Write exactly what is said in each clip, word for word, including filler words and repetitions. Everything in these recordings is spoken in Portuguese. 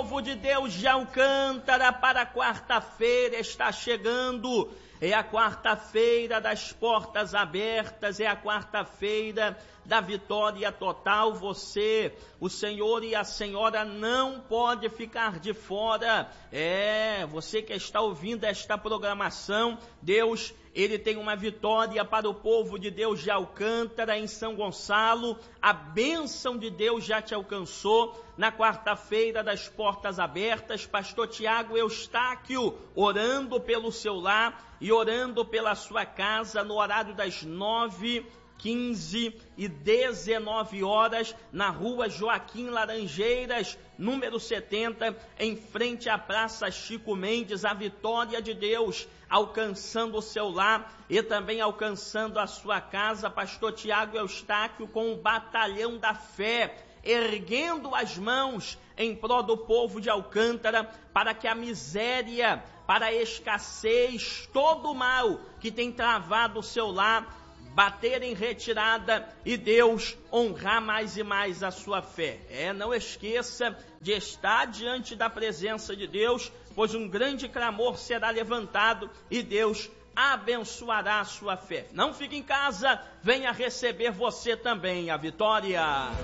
povo de Deus de Alcântara, para quarta-feira está chegando. É a quarta-feira das portas abertas, é a quarta-feira da vitória total. Você, o senhor e a senhora não pode ficar de fora. É, você que está ouvindo esta programação, Deus, Ele tem uma vitória para o povo de Deus de Alcântara, em São Gonçalo. A bênção de Deus já te alcançou na quarta-feira das portas abertas. Pastor Tiago Eustáquio orando pelo seu lar e orando pela sua casa no horário das nove, quinze e dezenove horas, na rua Joaquim Laranjeiras, número setenta, em frente à Praça Chico Mendes. A vitória de Deus alcançando o seu lar e também alcançando a sua casa. Pastor Tiago Eustáquio com o Batalhão da Fé, erguendo as mãos em prol do povo de Alcântara, para que a miséria, para a escassez, todo o mal que tem travado o seu lar, bater em retirada e Deus honrar mais e mais a sua fé. É, não esqueça de estar diante da presença de Deus, pois um grande clamor será levantado e Deus abençoará a sua fé. Não fique em casa, venha receber você também a vitória.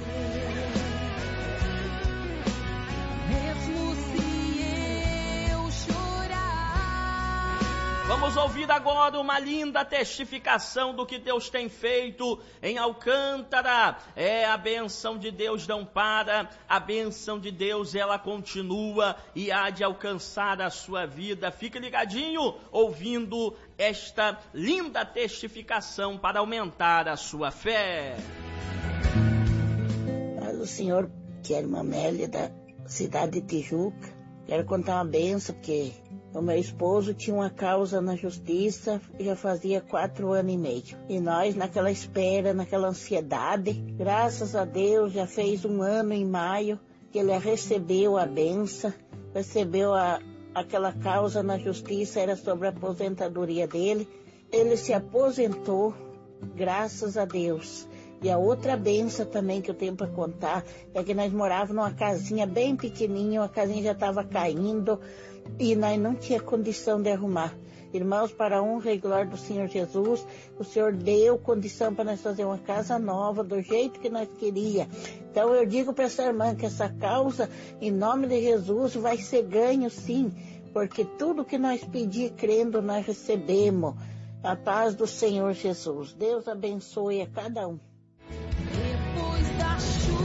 Vamos ouvir agora uma linda testificação do que Deus tem feito em Alcântara. É, a bênção de Deus não para, a bênção de Deus ela continua e há de alcançar a sua vida. Fique ligadinho ouvindo esta linda testificação para aumentar a sua fé. Mas o senhor, que era uma Amélia da cidade de Tijuca, quero contar uma bênção, porque o meu esposo tinha uma causa na justiça, já fazia quatro anos e meio. E nós, naquela espera, naquela ansiedade, graças a Deus, já fez um ano em maio que ele recebeu a bênção, recebeu a, aquela causa na justiça, era sobre a aposentadoria dele. Ele se aposentou, graças a Deus. E a outra benção também que eu tenho para contar é que nós morávamos numa casinha bem pequenininha, a casinha já estava caindo e nós não tinha condição de arrumar. Irmãos, para a honra e glória do Senhor Jesus, o Senhor deu condição para nós fazer uma casa nova, do jeito que nós queríamos. Então eu digo para essa irmã que essa causa, em nome de Jesus, vai ser ganho sim, porque tudo que nós pedir crendo, nós recebemos. A paz do Senhor Jesus. Deus abençoe a cada um. Depois da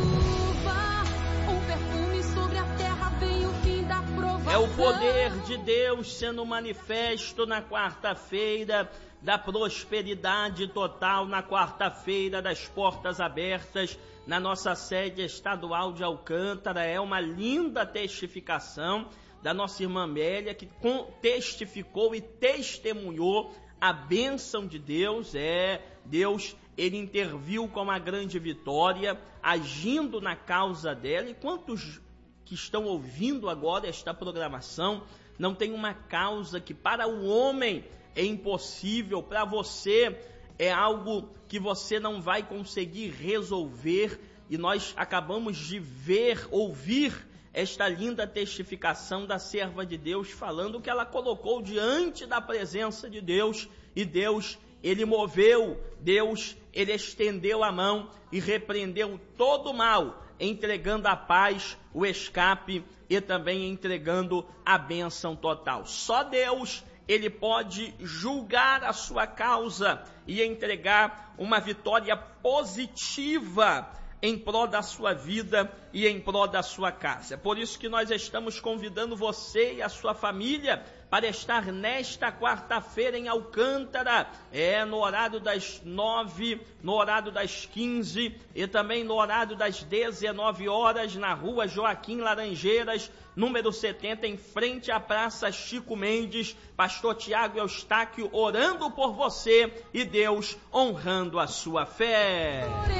chuva, um perfume sobre a terra, vem o fim da provação. É o poder de Deus sendo manifesto na quarta-feira da prosperidade total, na quarta-feira das portas abertas, na nossa sede estadual de Alcântara. É uma linda testificação da nossa irmã Amélia, que testificou e testemunhou a bênção de Deus. É, Deus, Ele interviu com uma grande vitória, agindo na causa dela. E quantos que estão ouvindo agora esta programação não tem uma causa que para o homem é impossível, para você é algo que você não vai conseguir resolver? E nós acabamos de ver, ouvir esta linda testificação da serva de Deus, falando que ela colocou diante da presença de Deus, e Deus, Ele moveu, Deus, Ele estendeu a mão e repreendeu todo o mal, entregando a paz, o escape e também entregando a bênção total. Só Deus, Ele pode julgar a sua causa e entregar uma vitória positiva em prol da sua vida e em prol da sua casa. É por isso que nós estamos convidando você e a sua família para estar nesta quarta-feira em Alcântara, é no horário das nove, no horário das quinze e também no horário das dezenove horas, na rua Joaquim Laranjeiras, número setenta, em frente à Praça Chico Mendes. Pastor Tiago Eustáquio orando por você e Deus honrando a sua fé.